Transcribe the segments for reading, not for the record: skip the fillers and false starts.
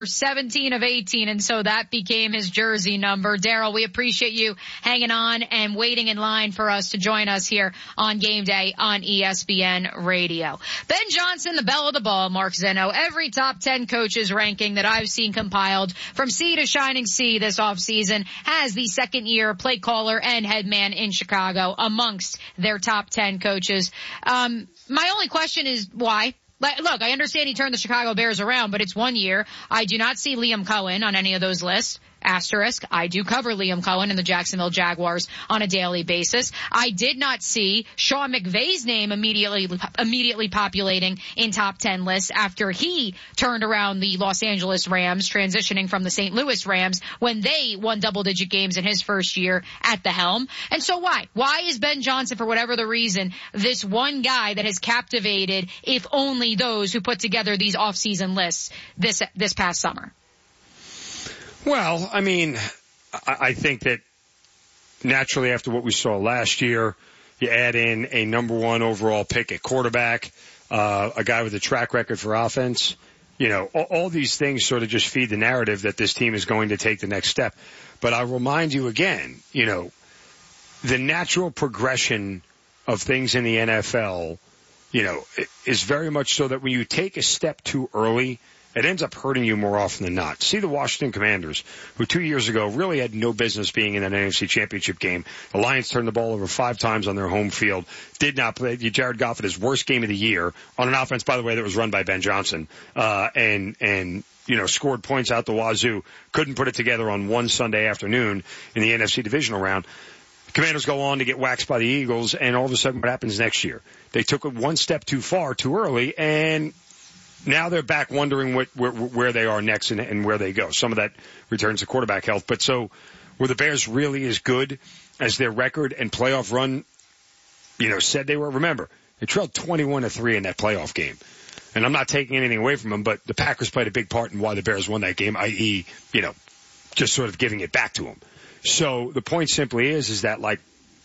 17 of 18, and so that became his jersey number. Daryl, we appreciate you hanging on and waiting in line for us to join us here on Game Day on ESPN Radio. Ben Johnson, the belle of the ball, Mark Zeno. Every top 10 coaches ranking that I've seen compiled from sea to shining sea this offseason has the second-year play caller and head man in Chicago amongst their top 10 coaches. My only question is why? Look, I understand he turned the Chicago Bears around, but it's 1 year. I do not see Liam Cohen on any of those lists. Asterisk. I do cover Liam Cohen and the Jacksonville Jaguars on a daily basis. I did not see Sean McVay's name immediately populating in top 10 lists after he turned around the Los Angeles Rams, transitioning from the St. Louis Rams when they won double-digit games in his first year at the helm. And so why? Why is Ben Johnson, for whatever the reason, this one guy that has captivated, if only those who put together these off-season lists this past summer? Well, I mean, I think that naturally after what we saw last year, you add in a number one overall pick at quarterback, a guy with a track record for offense. You know, all these things sort of just feed the narrative that this team is going to take the next step. But I'll remind you again, you know, the natural progression of things in the NFL, you know, is very much so that when you take a step too early, it ends up hurting you more often than not. See the Washington Commanders, who 2 years ago really had no business being in an NFC Championship game. The Lions turned the ball over 5 times on their home field. Did not play. Jared Goff had his worst game of the year on an offense, by the way, that was run by Ben Johnson. And you know, scored points out the wazoo. Couldn't put it together on one Sunday afternoon in the NFC divisional round. The Commanders go on to get waxed by the Eagles, and all of a sudden what happens next year? They took it one step too far, too early, and now they're back wondering where they are next and where they go. Some of that returns to quarterback health. But so were the Bears really as good as their record and playoff run, you know, said they were? Remember, they trailed 21-3 in that playoff game. And I'm not taking anything away from them, but the Packers played a big part in why the Bears won that game, i.e., you know, just sort of giving it back to them. So the point simply is that, like,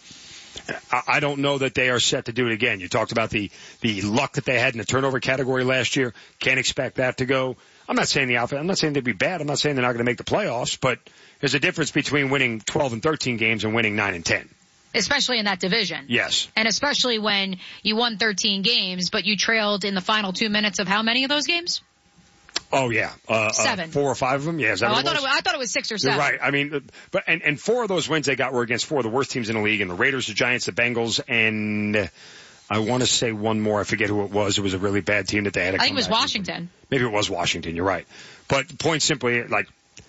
I don't know that they are set to do it again. You talked about the luck that they had in the turnover category last year. Can't expect that to go. I'm not saying I'm not saying they'd be bad. I'm not saying they're not going to make the playoffs, but there's a difference between winning 12 and 13 games and winning 9 and 10. Especially in that division. Yes. And especially when you won 13 games, but you trailed in the final 2 minutes of how many of those games? Oh, yeah. 7. 4 or 5 of them? Yeah, is that what it was? I thought it was 6 or 7. You're right. I mean, but, and 4 of those wins they got were against 4 of the worst teams in the league, and the Raiders, the Giants, the Bengals, and I want to say one more. I forget who it was. It was a really bad team that they had to I think it was Washington. Maybe it was Washington. You're right. But the point simply, like,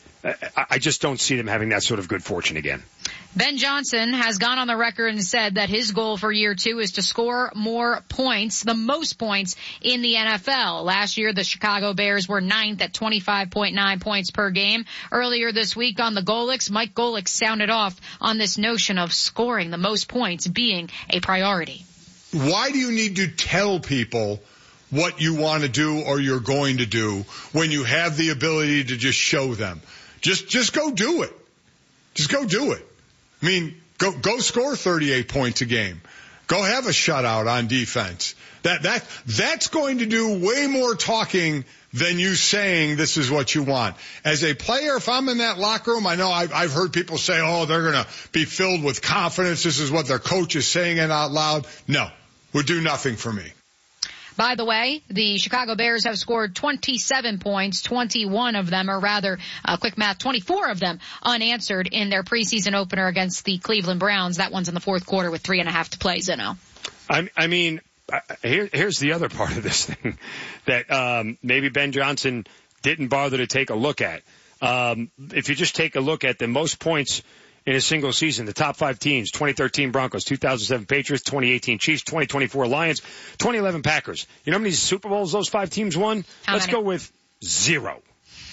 I just don't see them having that sort of good fortune again. Ben Johnson has gone on the record and said that his goal for year 2 is to score more points, the most points in the NFL. Last year, the Chicago Bears were 9th at 25.9 points per game. Earlier this week on the Golics, Mike Golic sounded off on this notion of scoring the most points being a priority. Why do you need to tell people what you want to do or you're going to do when you have the ability to just show them? Just go do it. Just go do it. I mean, go score 38 points a game. Go have a shutout on defense. That's going to do way more talking than you saying this is what you want. As a player, if I'm in that locker room, I know I've heard people say, oh, they're going to be filled with confidence. This is what their coach is saying it out loud. No, would do nothing for me. By the way, the Chicago Bears have scored 27 points, 21 of them, or rather, quick math, 24 of them unanswered in their preseason opener against the Cleveland Browns. That one's in the fourth quarter with 3.5 to play, Zeno. I mean, here's the other part of this thing that maybe Ben Johnson didn't bother to take a look at. If you just take a look at the most points in a single season, the top 5 teams: 2013 Broncos, 2007 Patriots, 2018 Chiefs, 2024 Lions, 2011 Packers. You know how many Super Bowls those 5 teams won? Let's go with 0.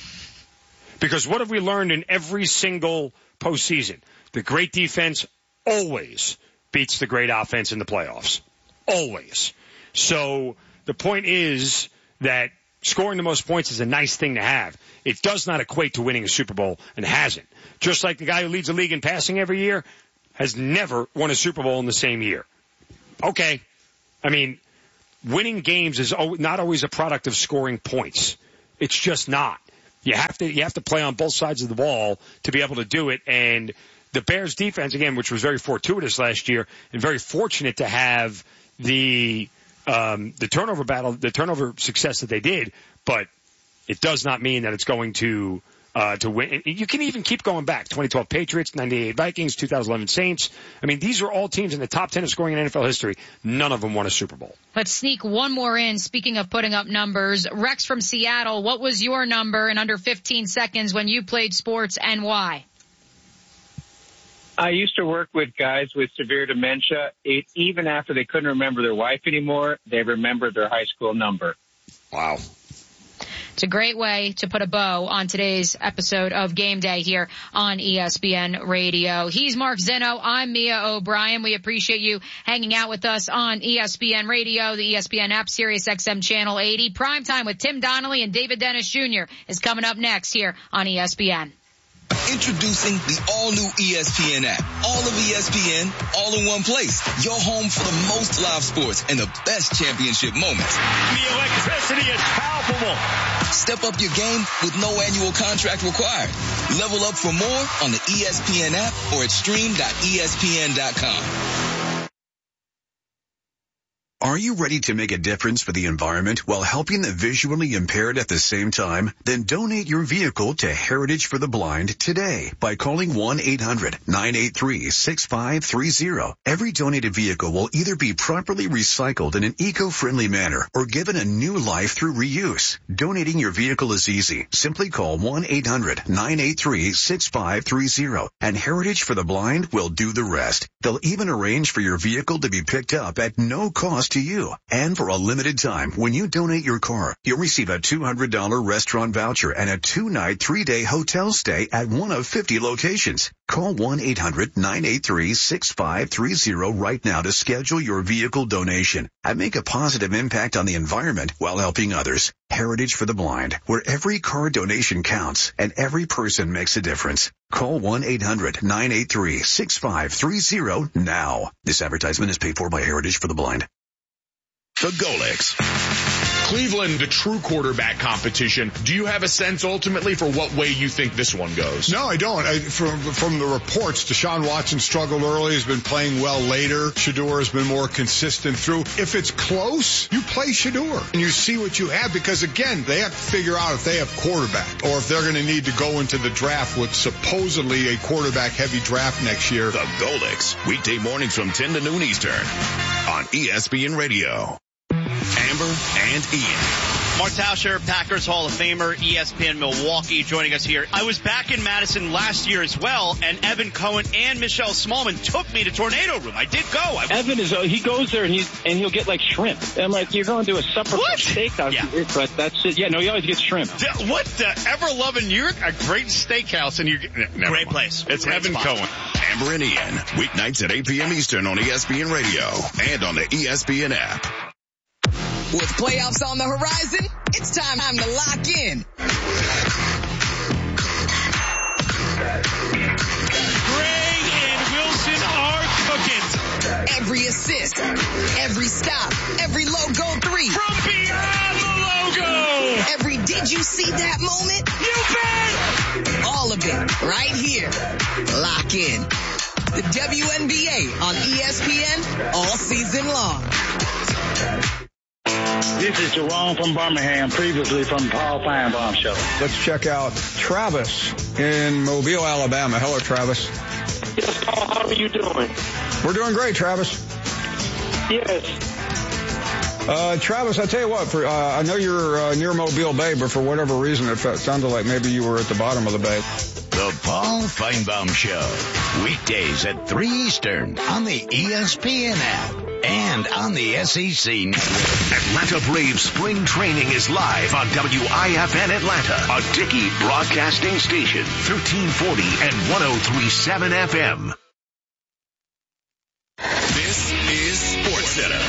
Because what have we learned in every single postseason? The great defense always beats the great offense in the playoffs. Always. So the point is that scoring the most points is a nice thing to have. It does not equate to winning a Super Bowl, and hasn't. Just like the guy who leads the league in passing every year has never won a Super Bowl in the same year. Okay. I mean, winning games is not always a product of scoring points. It's just not. You have to play on both sides of the ball to be able to do it. And the Bears defense, again, which was very fortuitous last year and very fortunate to have the turnover battle, the turnover success that they did, but it does not mean that it's going to win. And you can even keep going back. 2012 Patriots, 98 Vikings, 2011 Saints. I mean, these are all teams in the top 10 of scoring in NFL history. None of them won a Super Bowl. Let's sneak one more in. Speaking of putting up numbers, Rex from Seattle, what was your number in under 15 seconds when you played sports and why? I used to work with guys with severe dementia. Even after they couldn't remember their wife anymore, they remembered their high school number. Wow. It's a great way to put a bow on today's episode of Game Day here on ESPN Radio. He's Mark Zinno. I'm Mia O'Brien. We appreciate you hanging out with us on ESPN Radio, the ESPN app, Sirius XM Channel 80. Primetime with Tim Donnelly and David Dennis Jr. is coming up next here on ESPN. Introducing the all-new ESPN app. All of ESPN, all in one place. Your home for the most live sports and the best championship moments. The electricity is palpable. Step up your game with no annual contract required. Level up for more on the ESPN app or at stream.espn.com. Are you ready to make a difference for the environment while helping the visually impaired at the same time? Then donate your vehicle to Heritage for the Blind today by calling 1-800-983-6530. Every donated vehicle will either be properly recycled in an eco-friendly manner or given a new life through reuse. Donating your vehicle is easy. Simply call 1-800-983-6530 and Heritage for the Blind will do the rest. They'll even arrange for your vehicle to be picked up at no cost to you. And for a limited time, when you donate your car, you'll receive a $200 restaurant voucher and a 2-night, 3-day hotel stay at one of 50 locations. Call 1-800-983-6530 right now to schedule your vehicle donation and make a positive impact on the environment while helping others. Heritage for the Blind, where every car donation counts and every person makes a difference. Call 1-800-983-6530 now. This advertisement is paid for by Heritage for the Blind. The Golix. Cleveland, the true quarterback competition. Do you have a sense ultimately for what way you think this one goes? No, I don't. From the reports, Deshaun Watson struggled early, has been playing well later. Shedeur has been more consistent through. If it's close, you play Shedeur and you see what you have because, again, they have to figure out if they have quarterback or if they're going to need to go into the draft with supposedly a quarterback-heavy draft next year. The Golix, weekday mornings from 10 to noon Eastern on ESPN Radio. Amber and Ian. Mark Tauscher, Packers Hall of Famer, ESPN Milwaukee, joining us here. I was back in Madison last year as well, and Evan Cohen and Michelle Smallman took me to Tornado Room. I did go. Evan he goes there and he'll get like shrimp. I'm like, you're going to a supper steakhouse. Yeah. But that's it. Yeah, no, you always get shrimp. What the ever-loving, you're a great steakhouse, and great place. It's great Evan spot. Cohen. Amber and Ian, weeknights at 8 p.m. Eastern on ESPN Radio and on the ESPN app. With playoffs on the horizon, it's time to lock in. Gray and Wilson are cooking. Every assist, every stop, every logo three. From beyond the logo. Every did you see that moment? You bet. All of it right here. Lock in. The WNBA on ESPN all season long. This is Jerome from Birmingham, previously from Paul Feinbaum Show. Let's check out Travis in Mobile, Alabama. Hello, Travis. Yes, Paul, how are you doing? We're doing great, Travis. Yes. Travis, I tell you what, I know you're near Mobile Bay, but for whatever reason, it sounded like maybe you were at the bottom of the bay. The Paul Feinbaum Show, weekdays at 3 Eastern on the ESPN app and on the SEC network. Atlanta Braves spring training is live on WIFN Atlanta, a Dickey broadcasting station, 1340 and 103.7 FM. This is SportsCenter.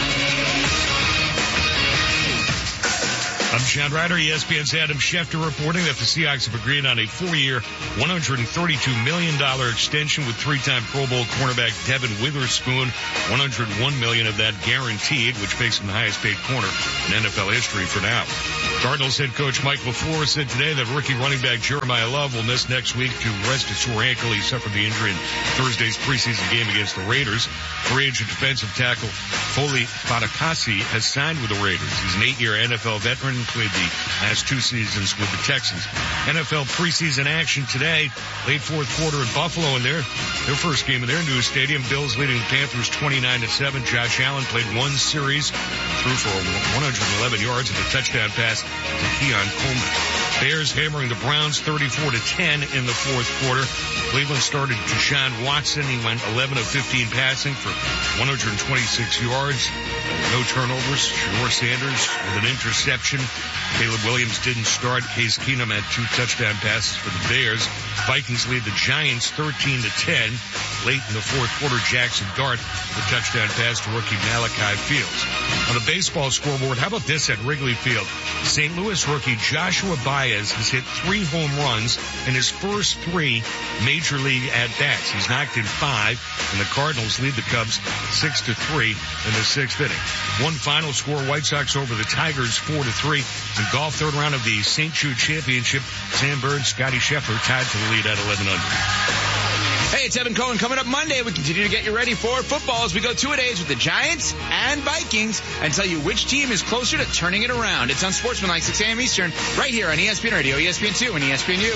I'm Chad Ryder. ESPN's Adam Schefter reporting that the Seahawks have agreed on a 4-year, $132 million extension with 3-time Pro Bowl cornerback Devin Witherspoon. $101 million of that guaranteed, which makes him the highest paid corner in NFL history for now. Cardinals head coach Mike LaFleur said today that rookie running back Jeremiah Love will miss next week to rest a sore ankle. He suffered the injury in Thursday's preseason game against the Raiders. Free agent defensive tackle Foley Fatukasi has signed with the Raiders. He's an 8-year NFL veteran and played the last 2 seasons with the Texans. NFL preseason action today, late fourth quarter in Buffalo in their first game in their new stadium. Bills leading the Panthers 29-7. Josh Allen played 1 series, threw for 111 yards and a touchdown pass to Keon Coleman. Bears hammering the Browns 34-10 in the fourth quarter. Cleveland started Deshaun Watson. He went 11 of 15 passing for 126 yards. No turnovers. Shore Sanders with an interception. Caleb Williams didn't start. Case Keenum had 2 touchdown passes for the Bears. Vikings lead the Giants 13-10. Late in the fourth quarter, Jackson Dart with a touchdown pass to rookie Malachi Fields. On the baseball scoreboard, how about this at Wrigley Field? St. Louis rookie Joshua Baez has hit 3 home runs in his first 3 major league at-bats. He's knocked in 5, and the Cardinals lead the Cubs 6-3 in the 6th inning. One final score, White Sox over the Tigers 4-3. In golf, third round of the St. Jude Championship, Sam Burns, Scotty Scheffler tied for the lead at 11 under. Hey, it's Evan Cohen. Coming up Monday, we continue to get you ready for football as we go 2-a-days with the Giants and Vikings and tell you which team is closer to turning it around. It's on Sportsmanlike 6 a.m. Eastern, right here on ESPN Radio, ESPN2, and ESPNU.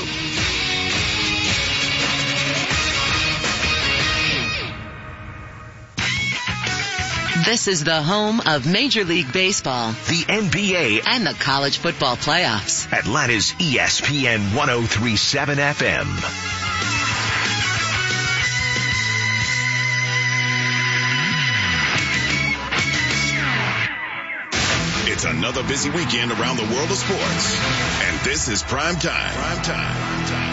This is the home of Major League Baseball, the NBA, and the college football playoffs. Atlanta's ESPN 103.7 FM. It's another busy weekend around the world of sports. And this is Prime Time.